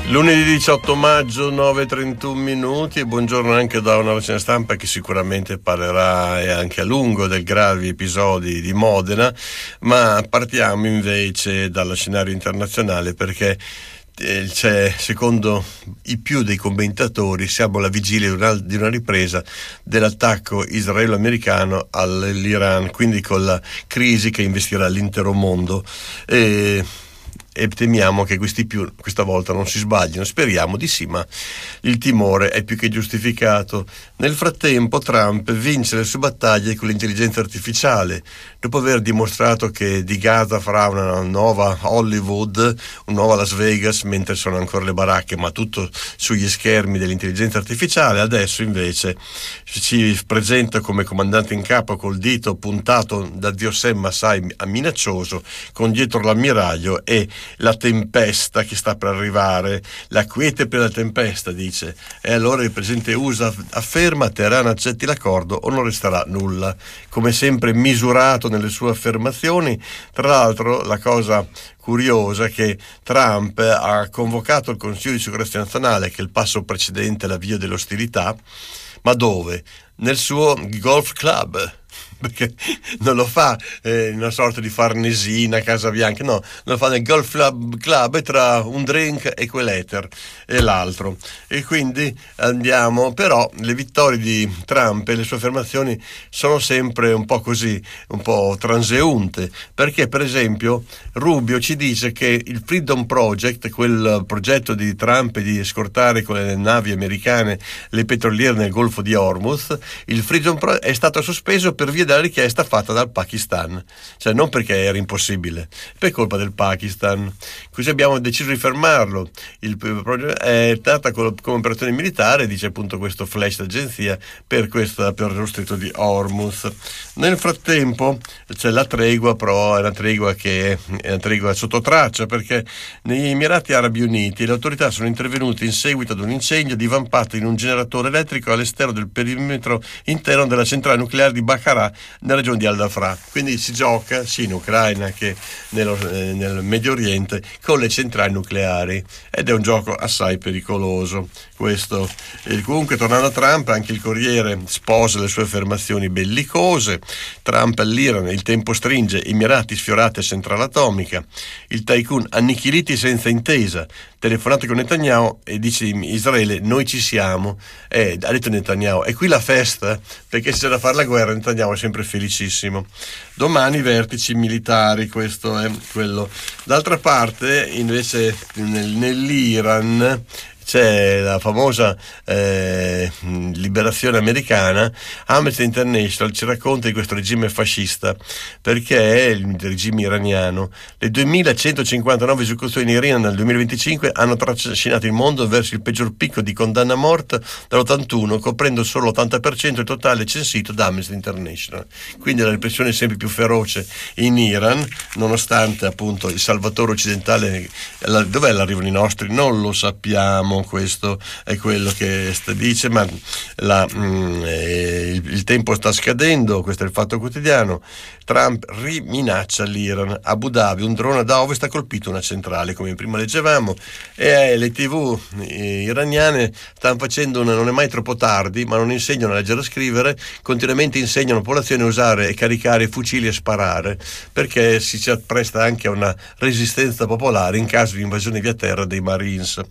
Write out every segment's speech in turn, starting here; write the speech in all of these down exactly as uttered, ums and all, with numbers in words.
Lunedì diciotto maggio, nove e trentuno minuti, e buongiorno anche da una rassegna stampa che sicuramente parlerà e anche a lungo del gravi episodi di Modena, ma partiamo invece dallo scenario internazionale perché eh, c'è, secondo i più dei commentatori, siamo alla vigilia di una, di una ripresa dell'attacco israelo-americano all'Iran, quindi con la crisi che investirà l'intero mondo. E e temiamo che questi più questa volta non si sbaglino, speriamo di sì, ma il timore è più che giustificato. Nel frattempo Trump vince le sue battaglie con l'intelligenza artificiale, dopo aver dimostrato che di Gaza farà una nuova Hollywood, una nuova Las Vegas, mentre sono ancora le baracche, ma tutto sugli schermi dell'intelligenza artificiale. Adesso invece ci presenta come comandante in capo col dito puntato da Dio Sem assai minaccioso, con dietro l'ammiraglio e la tempesta che sta per arrivare, la quiete per la tempesta, dice. E allora il presidente U S A afferma: Teheran accetti l'accordo o non resterà nulla. Come sempre misurato nelle sue affermazioni. Tra l'altro la cosa curiosa è che Trump ha convocato il Consiglio di sicurezza nazionale, che è il passo precedente all'avvio delle ostilità, ma dove? Nel suo golf club, perché non lo fa eh, in una sorta di Farnesina a Casa Bianca, no, lo fa nel Golf Club, club tra un drink e quell'ether e l'altro. E quindi andiamo, però le vittorie di Trump e le sue affermazioni sono sempre un po' così, un po' transeunte, perché per esempio Rubio ci dice che il Freedom Project, quel progetto di Trump di scortare con le navi americane le petroliere nel Golfo di Hormuz, il Freedom Project è stato sospeso per via della richiesta fatta dal Pakistan, cioè non perché era impossibile, per colpa del Pakistan. Così abbiamo deciso di fermarlo. Il progetto è stata come operazione militare, dice appunto questo flash d'agenzia, per questa per lo stretto di Hormuz. Nel frattempo c'è la tregua, però è una tregua che è una tregua sotto traccia, perché negli Emirati Arabi Uniti le autorità sono intervenute in seguito ad un incendio divampato in un generatore elettrico all'esterno del perimetro interno della centrale nucleare di Baqarah, nella regione di Al-Dhafra. Quindi si gioca sia in Ucraina che nello, eh, nel Medio Oriente con le centrali nucleari, ed è un gioco assai pericoloso questo. E comunque, tornando a Trump, anche il Corriere sposa le sue affermazioni bellicose. Trump all'Iran: il tempo stringe, Emirati sfiorati a centrale atomica, il tycoon annichiliti senza intesa, telefonate con Netanyahu e dice Israele: noi ci siamo. Eh, ha detto Netanyahu, è qui la festa, perché se c'è da fare la guerra Netanyahu è sempre felicissimo. Domani vertici militari, questo è quello. D'altra parte invece nel, nell'Iran c'è la famosa eh, liberazione americana. Amnesty International ci racconta di questo regime fascista, perché è il regime iraniano. Le duemilacentocinquantanove esecuzioni in Iran nel duemilaventicinque hanno trascinato il mondo verso il peggior picco di condanna a morte dall'ottantuno, coprendo solo l'ottanta per cento del totale censito da Amnesty International. Quindi la repressione è sempre più feroce in Iran, nonostante appunto il salvatore occidentale. Dov'è l'arrivano i nostri? Non lo sappiamo. Questo è quello che dice, ma la, mm, eh, il, il tempo sta scadendo. Questo è il Fatto Quotidiano. Trump riminaccia l'Iran. Abu Dhabi, un drone da ovest ha colpito una centrale, come prima leggevamo, e eh, le tv eh, iraniane stanno facendo una, non è mai troppo tardi, ma non insegnano a leggere e a scrivere, continuamente insegnano alla popolazione a usare e caricare fucili e sparare, perché si ci appresta anche a una resistenza popolare in caso di invasione via terra dei Marines.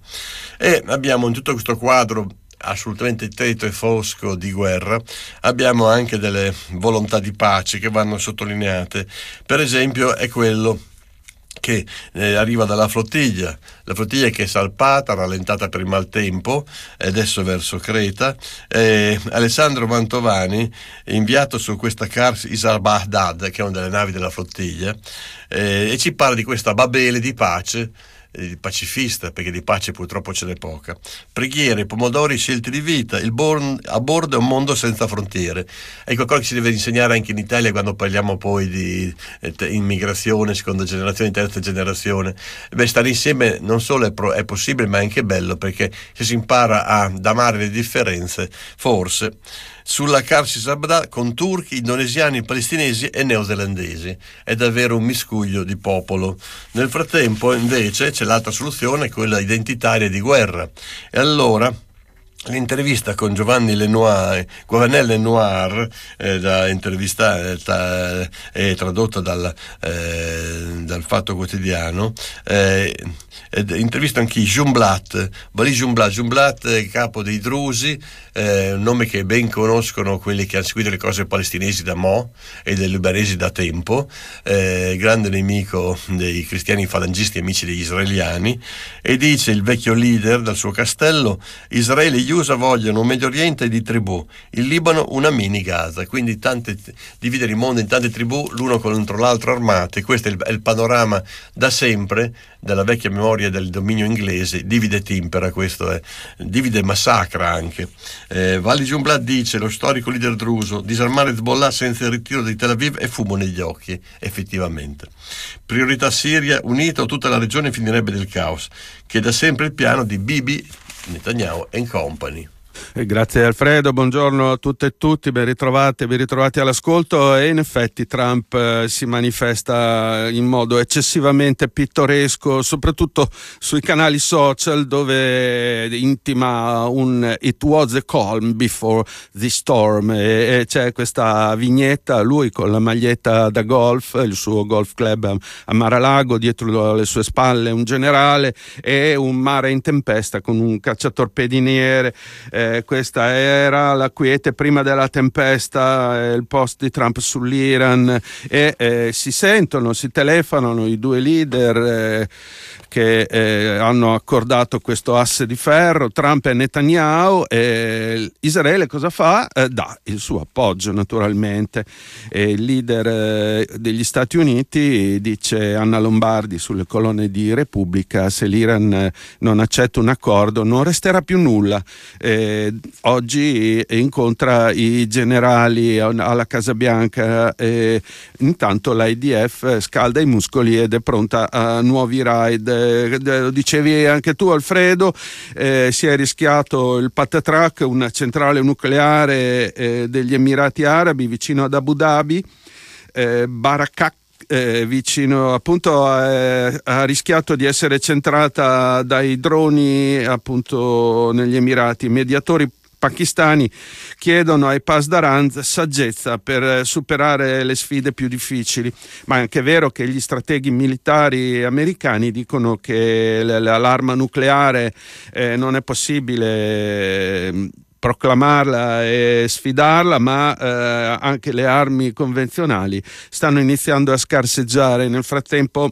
E abbiamo in tutto questo quadro assolutamente tetro e fosco di guerra, abbiamo anche delle volontà di pace che vanno sottolineate. Per esempio è quello che eh, arriva dalla flottiglia, la flottiglia che è salpata, rallentata per il maltempo, e adesso verso Creta. eh, Alessandro Mantovani, inviato su questa Kars Isar Baghdad, che è una delle navi della flottiglia, eh, e ci parla di questa Babele di pace, pacifista, perché di pace purtroppo ce n'è poca. Preghiere, pomodori, scelte di vita. Il born, a bordo è un mondo senza frontiere. È qualcosa che si deve insegnare anche in Italia quando parliamo poi di eh, immigrazione, seconda generazione, terza generazione. Beh, stare insieme non solo è, pro, è possibile, ma è anche bello, perché se si impara ad amare le differenze, forse sulla Karsi Sabda con turchi, indonesiani, palestinesi e neozelandesi. È davvero un miscuglio di popolo. Nel frattempo invece c'è l'altra soluzione, quella identitaria di guerra. E allora l'intervista con Giovanni Lenoir, Gouvernet Lenoir, eh, da intervista eh, è tradotta dal, eh, dal Fatto Quotidiano, eh, intervista anche Jumblat, Walid Jumblat, Jumblat è capo dei Drusi, eh, un nome che ben conoscono quelli che hanno seguito le cose palestinesi da mo' e dei libanesi da tempo, eh, grande nemico dei cristiani falangisti, amici degli israeliani, e dice il vecchio leader dal suo castello: Israele e gli U S A vogliono un Medio Oriente di tribù, il Libano una mini Gaza, quindi tante, dividere il mondo in tante tribù, l'uno contro l'altro armate. Questo è il, è il panorama da sempre della vecchia memoria del dominio inglese, divide e timpera, questo è, divide e massacra anche. Eh, Walid Jumblat dice, lo storico leader druso: disarmare Hezbollah senza il ritiro di Tel Aviv è fumo negli occhi. Effettivamente. Priorità Siria unita o tutta la regione finirebbe del caos, che è da sempre il piano di Bibi, Netanyahu and Company. Grazie Alfredo, buongiorno a tutte e tutti, ben ritrovati, ben ritrovati all'ascolto. E in effetti Trump eh, si manifesta in modo eccessivamente pittoresco, soprattutto sui canali social, dove intima un "It was a calm before the storm", e, e c'è questa vignetta, lui con la maglietta da golf, il suo golf club a, a Mar-a-Lago, dietro le sue spalle un generale e un mare in tempesta con un cacciatorpediniere. eh, Questa era la quiete prima della tempesta, eh, il post di Trump sull'Iran, e eh, si sentono, si telefonano i due leader eh, che eh, hanno accordato questo asse di ferro, Trump e Netanyahu. E Israele cosa fa? Eh, dà il suo appoggio naturalmente. E il leader eh, degli Stati Uniti dice, Anna Lombardi sulle colonne di Repubblica: se l'Iran eh, non accetta un accordo non resterà più nulla. Eh, oggi incontra i generali alla Casa Bianca e intanto l'I D F scalda i muscoli ed è pronta a nuovi raid. Lo dicevi anche tu Alfredo, eh, si è rischiato il Patatrac, una centrale nucleare eh, degli Emirati Arabi vicino ad Abu Dhabi. eh, Barakak Eh, vicino appunto eh, ha rischiato di essere centrata dai droni appunto negli Emirati. I mediatori pakistani chiedono ai Pasdaran saggezza per superare le sfide più difficili, ma è anche vero che gli strateghi militari americani dicono che l'arma nucleare eh, non è possibile eh, proclamarla e sfidarla, ma eh, anche le armi convenzionali stanno iniziando a scarseggiare. Nel frattempo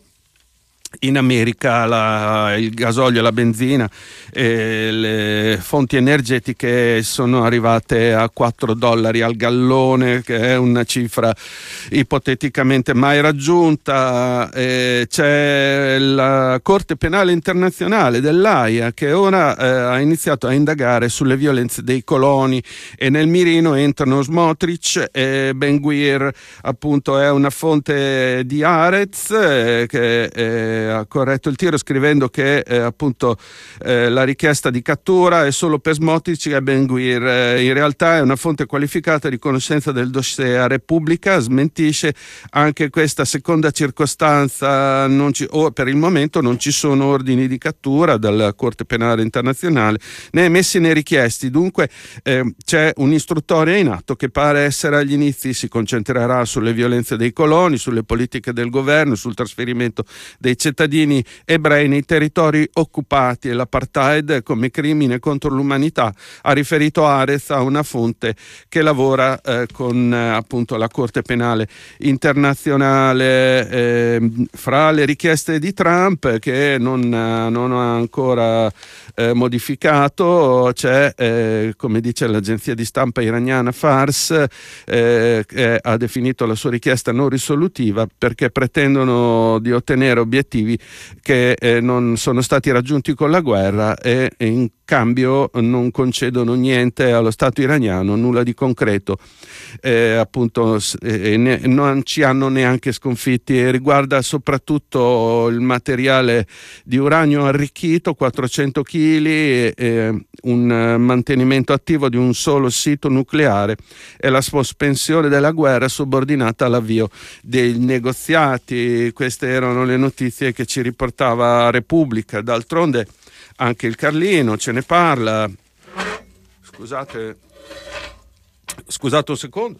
in America la, il gasolio e la benzina e le fonti energetiche sono arrivate a quattro dollari al gallone, che è una cifra ipoteticamente mai raggiunta. E c'è la Corte Penale Internazionale dell'Aia che ora eh, ha iniziato a indagare sulle violenze dei coloni, e nel mirino entrano Smotrich e Ben Gvir. Appunto è una fonte di Haaretz eh, che eh, ha corretto il tiro scrivendo che eh, appunto eh, la richiesta di cattura è solo per Smotrich e Ben Gvir. Eh, in realtà è una fonte qualificata di conoscenza del dossier a Repubblica, smentisce anche questa seconda circostanza. Non ci, o per il momento non ci sono ordini di cattura dalla Corte Penale Internazionale né emessi né richiesti. Dunque eh, c'è un'istruttoria in atto che pare essere agli inizi, si concentrerà sulle violenze dei coloni, sulle politiche del governo, sul trasferimento dei cittadini ebrei nei territori occupati e l'apartheid come crimine contro l'umanità, ha riferito Haaretz a una fonte che lavora eh, con eh, appunto la Corte Penale Internazionale. Eh, fra le richieste di Trump che non, non ha ancora eh, modificato c'è, eh, come dice l'agenzia di stampa iraniana Fars, eh, che ha definito la sua richiesta non risolutiva perché pretendono di ottenere obiettivi obiettivi che eh, non sono stati raggiunti con la guerra e, e in cambio non concedono niente allo Stato iraniano, nulla di concreto, eh, appunto eh, ne, non ci hanno neanche sconfitti. E riguarda soprattutto il materiale di uranio arricchito, quattrocento chili, e, e un mantenimento attivo di un solo sito nucleare e la sospensione della guerra subordinata all'avvio dei negoziati. Queste erano le notizie che ci riportava Repubblica. D'altronde anche il Carlino ce ne parla. Scusate, scusate un secondo.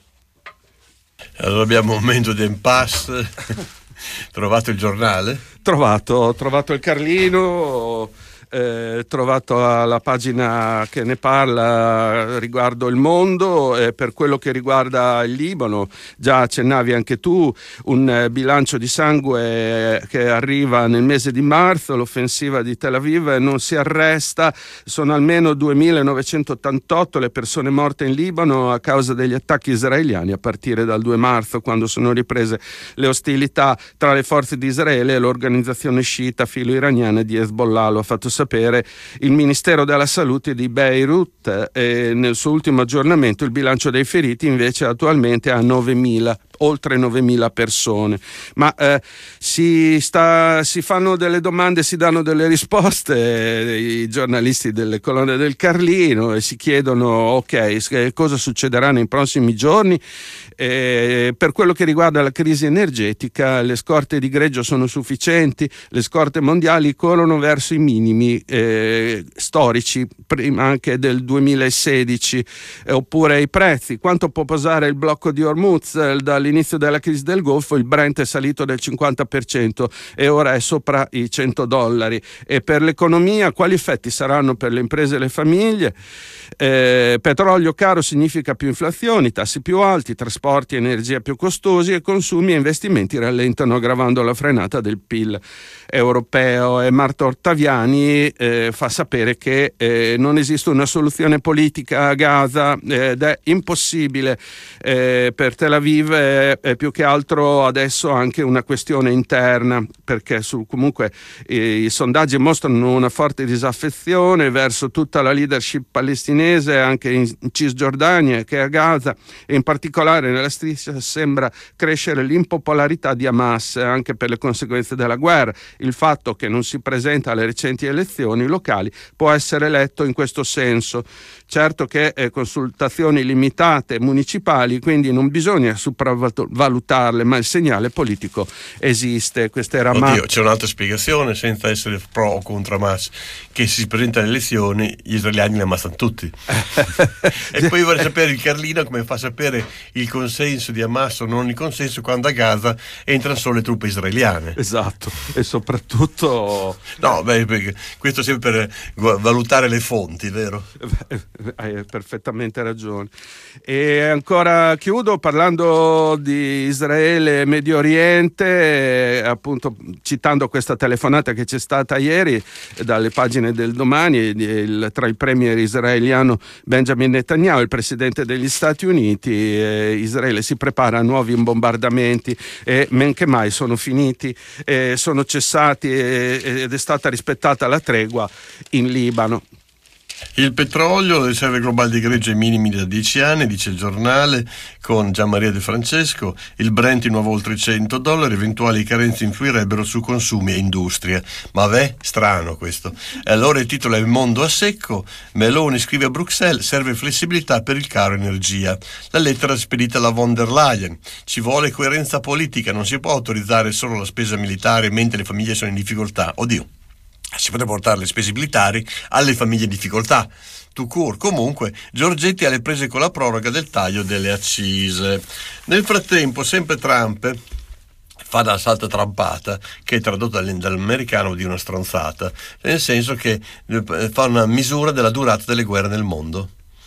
Allora abbiamo un momento di impasse. Trovato il giornale? Trovato, ho trovato il Carlino. Eh, trovato la pagina che ne parla riguardo il mondo. Eh, per quello che riguarda il Libano, già accennavi anche tu, un eh, bilancio di sangue eh, che arriva nel mese di marzo. L'offensiva di Tel Aviv non si arresta, sono almeno duemilanovecentottantotto le persone morte in Libano a causa degli attacchi israeliani a partire dal due marzo, quando sono riprese le ostilità tra le forze di Israele e l'organizzazione sciita filo-iraniana di Hezbollah. Lo ha fatto sapere il Ministero della Salute di Beirut, e nel suo ultimo aggiornamento il bilancio dei feriti invece attualmente ha novemila, oltre novemila persone. Ma eh, si, sta, si fanno delle domande, si danno delle risposte eh, i giornalisti delle colonne del Carlino, e si chiedono ok, cosa succederà nei prossimi giorni. Eh, per quello che riguarda la crisi energetica, le scorte di greggio sono sufficienti, le scorte mondiali corrono verso i minimi eh, storici, prima anche del duemilasedici, eh, oppure i prezzi. Quanto può pesare il blocco di Hormuz? Eh, dall'inizio della crisi del Golfo il Brent è salito del cinquanta per cento e ora è sopra i cento dollari. E per l'economia quali effetti saranno per le imprese e le famiglie? Eh, petrolio caro significa più inflazioni, tassi più alti, trasporti e energia più costosi, e consumi e investimenti rallentano, aggravando la frenata del P I L europeo. E Marta Ottaviani eh, fa sapere che eh, non esiste una soluzione politica a Gaza eh, ed è impossibile eh, per Tel Aviv, è, è più che altro adesso anche una questione interna, perché su, comunque eh, i sondaggi mostrano una forte disaffezione verso tutta la leadership palestinese, anche in Cisgiordania che a Gaza, e in particolare nella striscia sembra crescere l'impopolarità di Hamas anche per le conseguenze della guerra. Il fatto che non si presenta alle recenti elezioni locali può essere letto in questo senso. Certo che eh, consultazioni limitate municipali, quindi non bisogna sopravvalutarle, ma il segnale politico esiste. Questa era Oddio, Ma- c'è un'altra spiegazione, senza essere pro o contro Hamas, che si presenta alle elezioni, gli israeliani li ammazzano tutti. E poi vorrei sapere il Carlino come fa a sapere il consenso di Hamas o non il consenso quando a Gaza entrano solo le truppe israeliane. Esatto, e soprattutto no, beh, perché questo sempre per valutare le fonti, vero? Hai perfettamente ragione. E ancora chiudo parlando di Israele e Medio Oriente, appunto citando questa telefonata che c'è stata ieri dalle pagine del Domani il, tra il premier israeliano Benjamin Netanyahu e il presidente degli Stati Uniti. eh, Israele si prepara a nuovi bombardamenti e men che mai sono finiti, eh, sono cessati eh, ed è stata rispettata la tregua in Libano. Il petrolio, le riserve globali di greggio ai minimi da dieci anni, dice il giornale, con Gianmaria De Francesco. Il Brent di nuovo oltre cento dollari, eventuali carenze influirebbero su consumi e industria. Ma beh, strano questo. E allora il titolo è Il mondo a secco. Meloni scrive a Bruxelles, serve flessibilità per il caro energia. La lettera spedita alla von der Leyen. Ci vuole coerenza politica, non si può autorizzare solo la spesa militare mentre le famiglie sono in difficoltà. Oddio. Si potrebbe portare le spese militari alle famiglie in difficoltà. tout court. Comunque Giorgetti alle prese con la proroga del taglio delle accise. Nel frattempo sempre Trump fa da salta trampata, che è tradotta dall'americano di una stronzata, nel senso che fa una misura della durata delle guerre nel mondo.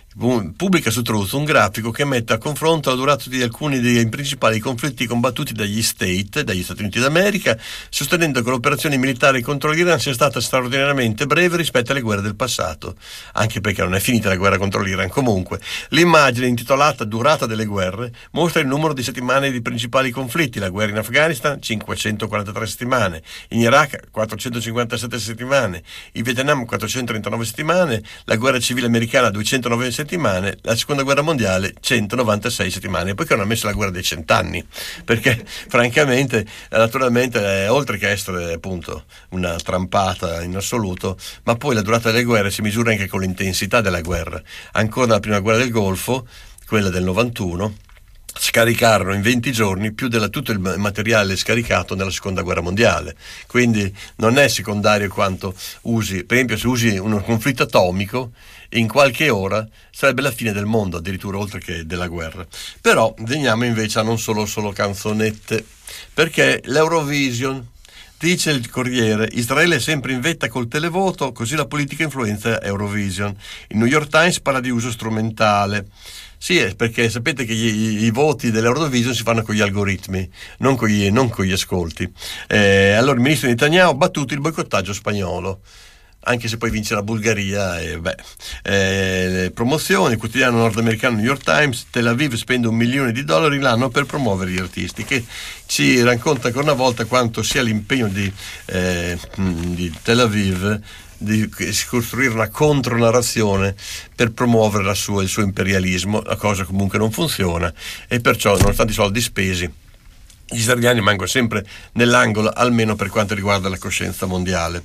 pubblica su Truth un grafico che mette a confronto la durata di alcuni dei principali conflitti combattuti dagli State, dagli Stati Uniti d'America, sostenendo che l'operazione militare contro l'Iran sia stata straordinariamente breve rispetto alle guerre del passato, anche perché non è finita la guerra contro l'Iran comunque. L'immagine, intitolata Durata delle guerre, mostra il numero di settimane dei principali conflitti: la guerra in Afghanistan cinquecentoquarantatré settimane, in Iraq quattrocentocinquantasette settimane, in Vietnam quattrocentotrentanove settimane, la guerra civile americana duecentonove settimane, la seconda guerra mondiale centonovantasei settimane. E poi che hanno messo la guerra dei cent'anni, perché francamente, naturalmente, è, oltre che essere appunto una trampata in assoluto, ma poi la durata delle guerre si misura anche con l'intensità della guerra. Ancora nella prima guerra del Golfo, quella del novantuno, scaricarono in venti giorni più di tutto il materiale scaricato nella seconda guerra mondiale. Quindi non è secondario quanto usi, per esempio se usi un conflitto atomico, in qualche ora sarebbe la fine del mondo, addirittura, oltre che della guerra. Però veniamo invece a non solo solo canzonette, perché l'Eurovision, dice il Corriere, Israele è sempre in vetta col televoto, così la politica influenza Eurovision. Il New York Times parla di uso strumentale. Sì, è perché sapete che gli, i voti dell'Eurovision si fanno con gli algoritmi, non con gli, non con gli ascolti. Eh, allora il ministro Netanyahu ha battuto il boicottaggio spagnolo, anche se poi vince la Bulgaria. E beh, eh, le promozioni, il quotidiano nordamericano New York Times, Tel Aviv spende un milione di dollari l'anno per promuovere gli artisti, che ci racconta ancora una volta quanto sia l'impegno di, eh, di Tel Aviv di costruire una contronarrazione per promuovere la sua, il suo imperialismo. La cosa comunque non funziona, e perciò, nonostante i soldi spesi, gli israeliani rimangono sempre nell'angolo, almeno per quanto riguarda la coscienza mondiale.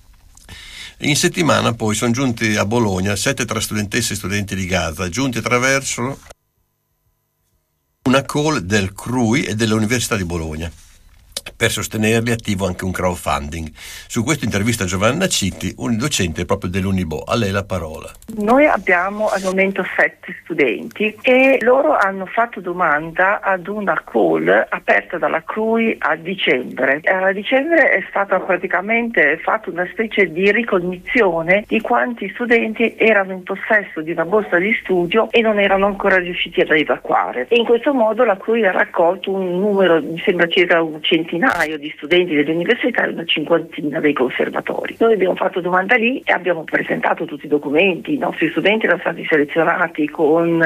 In settimana poi sono giunti a Bologna sette tra studentesse e studenti di Gaza, giunti attraverso una call del C R U I e dell'Università di Bologna. Per sostenerli è attivo anche un crowdfunding. Su questo intervista Giovanna Citti, un docente proprio dell'Unibo. A lei la parola. Noi abbiamo al momento sette studenti e loro hanno fatto domanda ad una call aperta dalla C R U I a dicembre. A dicembre è stata praticamente fatta una specie di ricognizione di quanti studenti erano in possesso di una borsa di studio e non erano ancora riusciti ad evacuare. E in questo modo la C R U I ha raccolto un numero, mi sembra circa un centinaio di studenti delle università e una cinquantina dei conservatori. Noi abbiamo fatto domanda lì e abbiamo presentato tutti i documenti. I nostri studenti erano stati selezionati con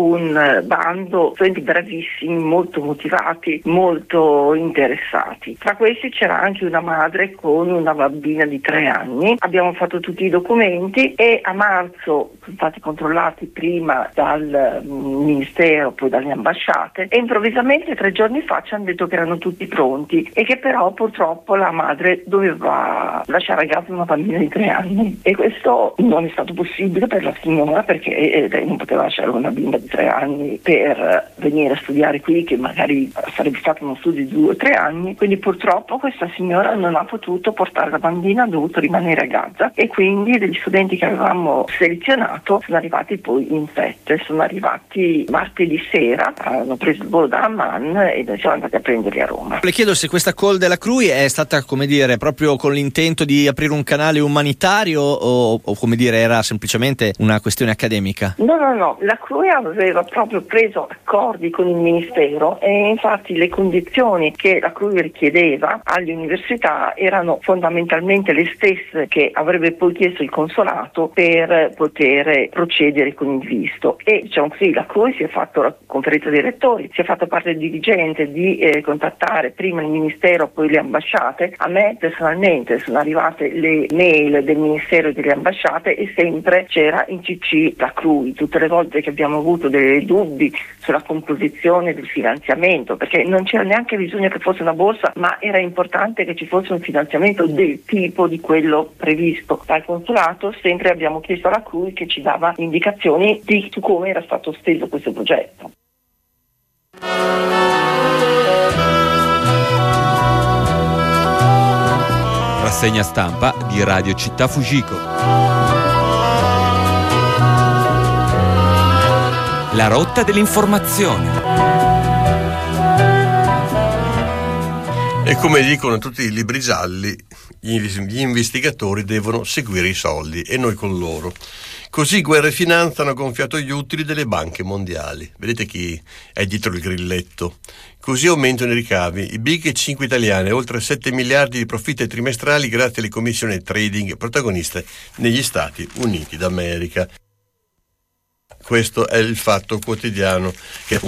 un bando, studenti bravissimi, molto motivati, molto interessati. Tra questi c'era anche una madre con una bambina di tre anni. Abbiamo fatto tutti i documenti e a marzo sono stati controllati prima dal ministero, poi dalle ambasciate, e improvvisamente tre giorni fa ci hanno detto che erano tutti pronti e che però purtroppo la madre doveva lasciare a casa una bambina di tre anni, e questo non è stato possibile per la signora, perché lei non poteva lasciare una bimba di tre anni per venire a studiare qui, che magari sarebbe stato uno studio di due o tre anni. Quindi purtroppo questa signora non ha potuto portare la bambina, ha dovuto rimanere a Gaza, e quindi degli studenti che avevamo selezionato sono arrivati poi in sette, sono arrivati martedì sera, hanno preso il volo da Amman e noi siamo andati a prenderli a Roma. Le chiedo se questa call della C R U I è stata, come dire, proprio con l'intento di aprire un canale umanitario o, o come dire, era semplicemente una questione accademica? No, no, no, la C R U I aveva proprio preso accordi con il Ministero, e infatti le condizioni che la C R U I richiedeva alle università erano fondamentalmente le stesse che avrebbe poi chiesto il consolato per poter procedere con il visto. E diciamo così, la C R U I si è fatto la conferenza dei rettori, si è fatto parte dirigente di eh, contattare prima il Ministero, poi le ambasciate. A me personalmente sono arrivate le mail del Ministero e delle ambasciate e sempre c'era in C C la C R U I. Tutte le volte che abbiamo avuto dei dubbi sulla composizione del finanziamento, perché non c'era neanche bisogno che fosse una borsa, ma era importante che ci fosse un finanziamento del tipo di quello previsto dal consolato, sempre abbiamo chiesto alla C R U I che ci dava indicazioni di su come era stato steso questo progetto. Rassegna stampa di Radio Città Fujiko. La rotta dell'informazione. E come dicono tutti i libri gialli, gli investigatori devono seguire i soldi e noi con loro. Così Guerra e Finanza hanno gonfiato gli utili delle banche mondiali. Vedete chi è dietro il grilletto? Così aumentano i ricavi. I big cinque italiane, oltre sette miliardi di profitti trimestrali grazie alle commissioni trading protagoniste negli Stati Uniti d'America. Questo è il Fatto Quotidiano, che